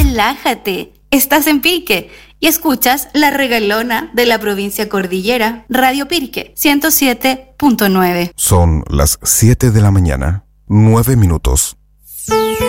Relájate, estás en Pirque y escuchas La Regalona de la provincia cordillera, Radio Pirque 107.9. Son las 7 de la mañana, 9 minutos.